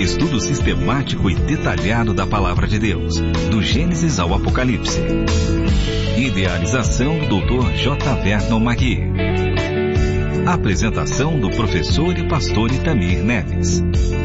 Estudo sistemático e detalhado da Palavra de Deus, do Gênesis ao Apocalipse. Idealização do Dr. J. Vernon Magui. Apresentação do professor e pastor Itamir Neves.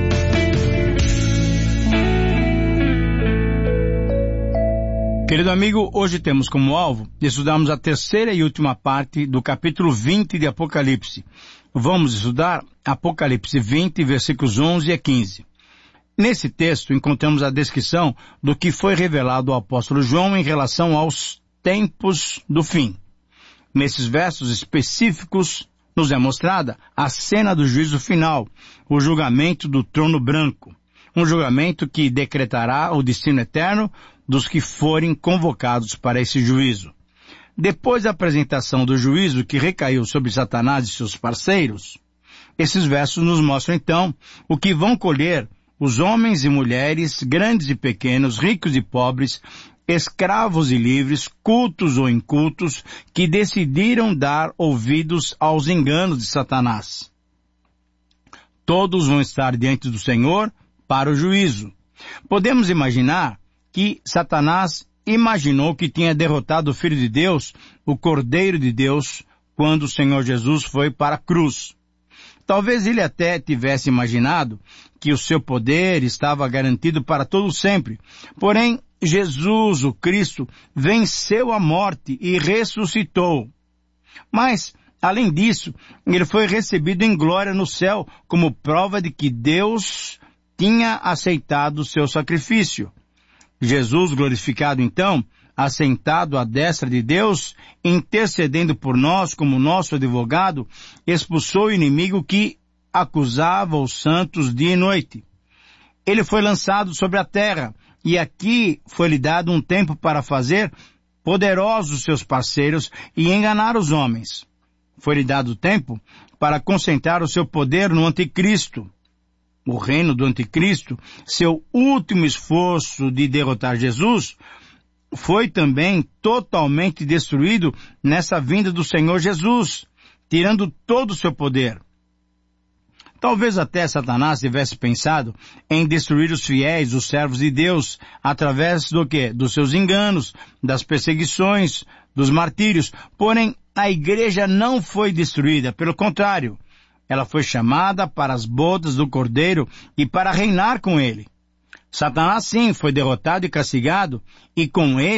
Querido amigo, hoje temos como alvo estudarmos a terceira e última parte do capítulo 20 de Apocalipse. Vamos estudar Apocalipse 20, versículos 11 a 15. Nesse texto encontramos a descrição do que foi revelado ao apóstolo João em relação aos tempos do fim. Nesses versos específicos nos é mostrada a cena do juízo final, o julgamento do trono branco, um julgamento que decretará o destino eterno dos que forem convocados para esse juízo. Depois da apresentação do juízo que recaiu sobre Satanás e seus parceiros, esses versos nos mostram então o que vão colher os homens e mulheres, grandes e pequenos, ricos e pobres, escravos e livres, cultos ou incultos, que decidiram dar ouvidos aos enganos de Satanás. Todos vão estar diante do Senhor para o juízo. Podemos imaginar que Satanás imaginou que tinha derrotado o Filho de Deus, o Cordeiro de Deus, quando o Senhor Jesus foi para a cruz. Talvez ele até tivesse imaginado que o seu poder estava garantido para todo sempre. Porém, Jesus, o Cristo, venceu a morte e ressuscitou. Mas, além disso, ele foi recebido em glória no céu como prova de que Deus tinha aceitado o seu sacrifício. Jesus, glorificado então, assentado à destra de Deus, intercedendo por nós como nosso advogado, expulsou o inimigo que acusava os santos dia e noite. Ele foi lançado sobre a terra, e aqui foi-lhe dado um tempo para fazer poderosos seus parceiros e enganar os homens. Foi-lhe dado tempo para concentrar o seu poder no anticristo. O reino do anticristo, seu último esforço de derrotar Jesus, foi também totalmente destruído nessa vinda do Senhor Jesus, tirando todo o seu poder. Talvez até Satanás tivesse pensado em destruir os fiéis, os servos de Deus, através do quê? Dos seus enganos, das perseguições, dos martírios. Porém, a igreja não foi destruída, pelo contrário, ela foi chamada para as bodas do Cordeiro e para reinar com ele. Satanás sim foi derrotado e castigado, e com ele